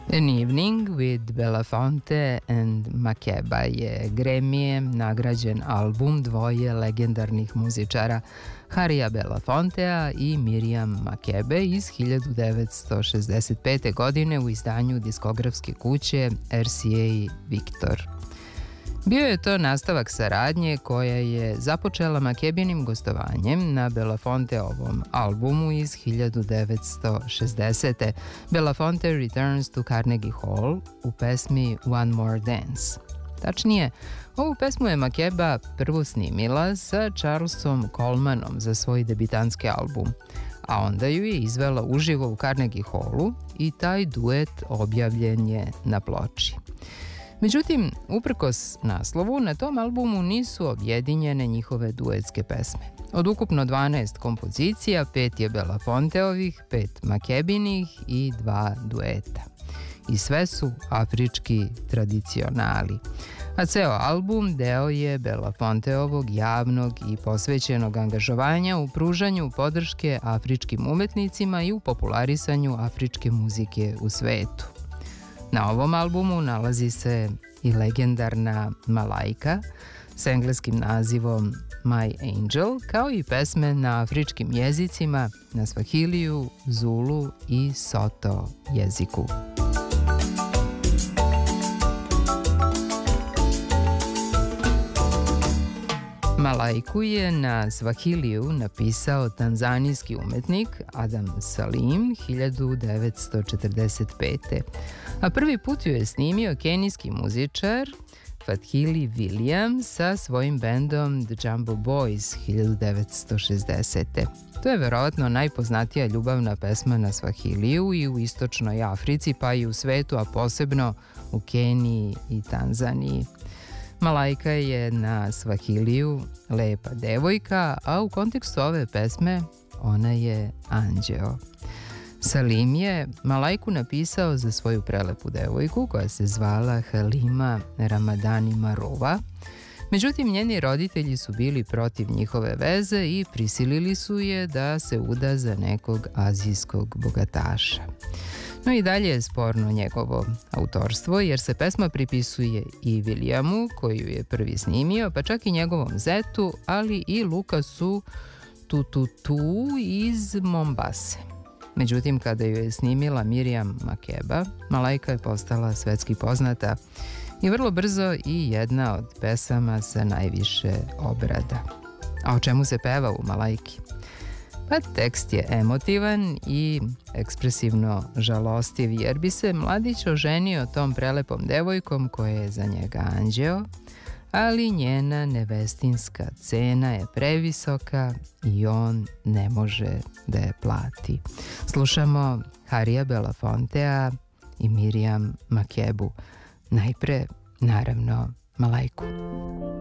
An Evening with Belafonte and Makeba je Grammy nagrađen album dvoje legendarnih muzičara Harija Belafontea i Miriam Makebe iz 1965. godine u izdanju diskografske kuće RCA Victor. Bio je to nastavak saradnje koja je započela Makebinim gostovanjem na Belafonteovom albumu iz 1960. Belafonte Returns to Carnegie Hall u pesmi One More Dance. Tačnije, ovu pesmu je Makeba prvo snimila sa Charlesom Colemanom za svoj debitanski album, a onda ju je izvela uživo u Carnegie Hallu i taj duet objavljen je na ploči. Međutim, uprkos naslovu, na tom albumu nisu objedinjene njihove duetske pesme. Od ukupno 12 kompozicija, 5 je Belafonteovih, 5 Makebinih i 2 dueta. I sve su afrički tradicionali. A ceo album deo je Belafonteovog javnog i posvećenog angažovanja u pružanju podrške afričkim umetnicima i u popularisanju afričke muzike u svetu. Na ovom albumu nalazi se i legendarna Malaika s engleskim nazivom My Angel, kao i pesme na afričkim jezicima, na Swahiliju, Zulu i Soto jeziku. Malaiku je na Swahiliju napisao tanzanijski umetnik Adam Salim 1945. A prvi put ju je snimio kenijski muzičar Fathili William sa svojim bendom The Jumbo Boys 1960. To je verovatno najpoznatija ljubavna pesma na Swahiliju i u istočnoj Africi, pa i u svetu, a posebno u Keniji i Tanzaniji. Malaika je na Swahiliju lepa devojka, a u kontekstu ove pesme ona je anđeo. Salim je Malaiku napisao za svoju prelepu devojku koja se zvala Halima Ramadani Marova. Međutim, njeni roditelji su bili protiv njihove veze i prisilili su je da se uda za nekog azijskog bogataša. No i dalje je sporno njegovo autorstvo, jer se pesma pripisuje i Williamu, koju je prvi snimio, pa čak i njegovom zetu, ali i Lukasu Tututu iz Mombase. Međutim, kada ju je snimila Miriam Makeba, Malaika je postala svetski poznata i vrlo brzo i jedna od pesama sa najviše obrada. A o čemu se peva u Malaiki? Pa tekst je emotivan i ekspresivno žalostiv, jer bi se mladić oženio tom prelepom devojkom koja je za njega anđeo, ali njena nevestinska cena je previsoka i on ne može da je plati. Slušamo Harija Belafontea i Miriam Makebu. Najpre, naravno, Malaiku.